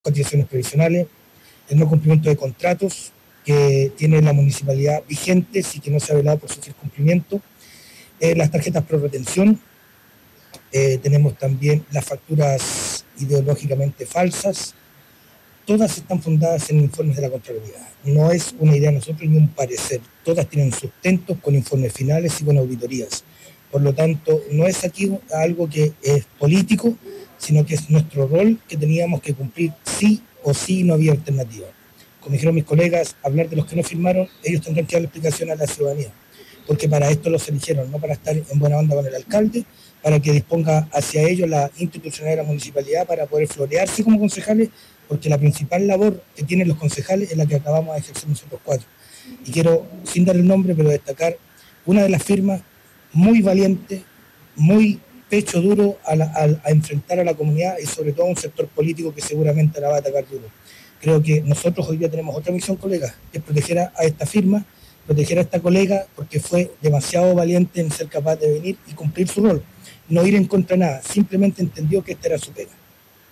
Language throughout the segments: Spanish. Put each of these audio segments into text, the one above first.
cotizaciones previsionales, el no cumplimiento de contratos que tiene la municipalidad vigentes y que no se ha velado por su cumplimiento, las tarjetas pro retención, tenemos también las facturas ideológicamente falsas, todas están fundadas en informes de la Contraloría. No es una idea de nosotros ni un parecer, todas tienen sustentos con informes finales y con auditorías. Por lo tanto, no es aquí algo que es político, sino que es nuestro rol que teníamos que cumplir sí o sí, no había alternativa. Como dijeron mis colegas, hablar de los que no firmaron, ellos tendrán que dar la explicación a la ciudadanía, porque para esto los eligieron, no para estar en buena onda con el alcalde, para que disponga hacia ellos la institucionalidad de la municipalidad para poder florearse como concejales, porque la principal labor que tienen los concejales es la que acabamos de ejercer nosotros 4. Y quiero, sin dar el nombre, pero destacar una de las firmas muy valiente, muy pecho duro a enfrentar a la comunidad y sobre todo a un sector político que seguramente la va a atacar duro. Creo que nosotros hoy día tenemos otra misión, colegas, que es proteger a esta firma, proteger a esta colega, porque fue demasiado valiente en ser capaz de venir y cumplir su rol. No ir en contra de nada, simplemente entendió que esta era su pega.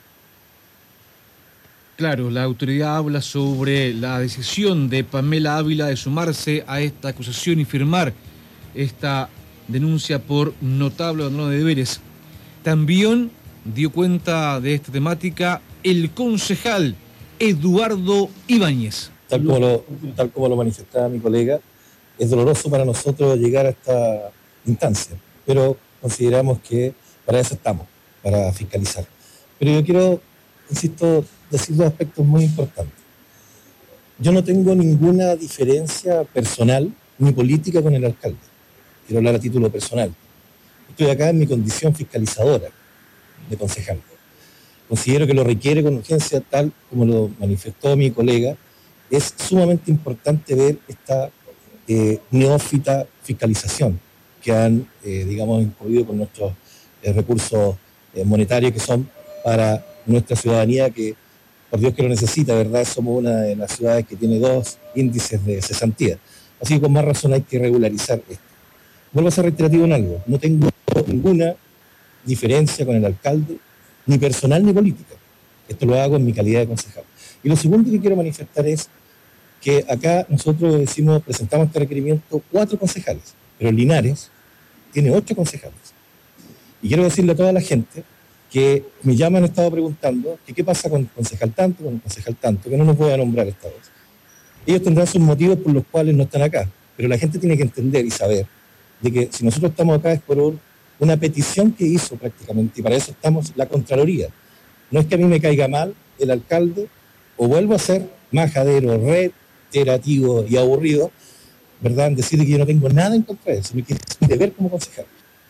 Claro, la autoridad habla sobre la decisión de Pamela Ávila de sumarse a esta acusación y firmar esta denuncia por notable abandono de deberes. También dio cuenta de esta temática el concejal Eduardo Ibáñez. Tal como lo manifestaba mi colega, es doloroso para nosotros llegar a esta instancia, pero consideramos que para eso estamos, para fiscalizar. Pero yo quiero, insisto, decir dos aspectos muy importantes. Yo no tengo ninguna diferencia personal ni política con el alcalde. Quiero hablar a título personal. Estoy acá en mi condición fiscalizadora de concejal. Considero que lo requiere con urgencia, tal como lo manifestó mi colega. Es sumamente importante ver esta neófita fiscalización que han, incluido con nuestros recursos monetarios que son para nuestra ciudadanía, que por Dios que lo necesita, ¿verdad? Somos una de las ciudades que tiene 2 índices de cesantía. Así que con más razón hay que regularizar esto. Vuelvo a ser reiterativo en algo. No tengo ninguna diferencia con el alcalde, ni personal ni política. Esto lo hago en mi calidad de concejal. Y lo segundo que quiero manifestar es que acá nosotros presentamos este requerimiento 4 concejales, pero Linares tiene 8 concejales. Y quiero decirle a toda la gente que me llaman, han estado preguntando que qué pasa con el concejal tanto, con el concejal tanto, que no nos voy a nombrar esta vez. Ellos tendrán sus motivos por los cuales no están acá, pero la gente tiene que entender y saber de que si nosotros estamos acá es por una petición que hizo prácticamente, y para eso estamos la Contraloría. No es que a mí me caiga mal el alcalde, o vuelvo a ser majadero, reiterativo y aburrido, ¿verdad?, en decir que yo no tengo nada en contra de eso, me quiero deber como concejal.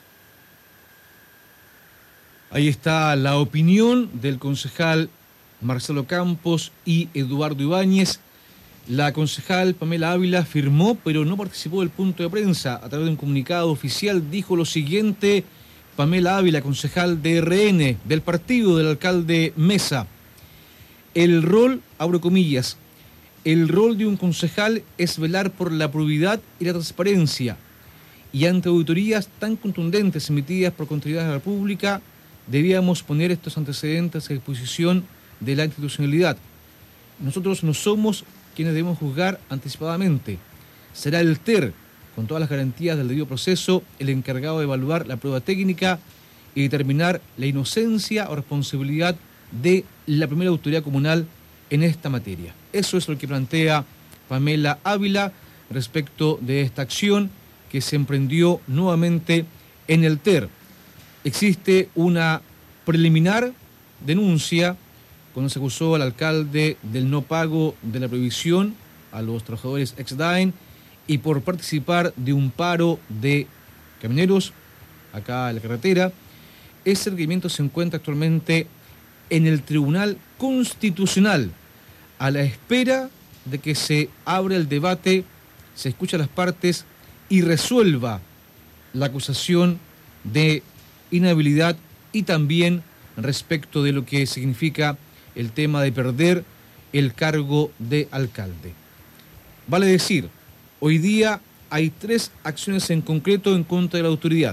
Ahí está la opinión del concejal Marcelo Campos y Eduardo Ibáñez. La concejal Pamela Ávila firmó, pero no participó del punto de prensa. A través de un comunicado oficial dijo lo siguiente: Pamela Ávila, concejal de RN, del partido del alcalde Mesa. El rol, abro comillas, el rol de un concejal es velar por la probidad y la transparencia. Y ante auditorías tan contundentes emitidas por Contraloría de la República, debíamos poner estos antecedentes a disposición de la institucionalidad. Nosotros no somos quienes debemos juzgar anticipadamente. Será el TER, con todas las garantías del debido proceso, el encargado de evaluar la prueba técnica y determinar la inocencia o responsabilidad de la primera autoridad comunal en esta materia. Eso es lo que plantea Pamela Ávila respecto de esta acción que se emprendió nuevamente en el TER. Existe una preliminar denuncia cuando se acusó al alcalde del no pago de la previsión a los trabajadores ex-DAEN y por participar de un paro de camioneros acá en la carretera. Ese requerimiento se encuentra actualmente en el Tribunal Constitucional a la espera de que se abra el debate, se escuche a las partes y resuelva la acusación de inhabilidad y también respecto de lo que significa el tema de perder el cargo de alcalde. Vale decir, hoy día hay 3 acciones en concreto en contra de la autoridad.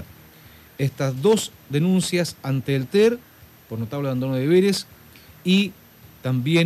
Estas 2 denuncias ante el TER por notable abandono de deberes y también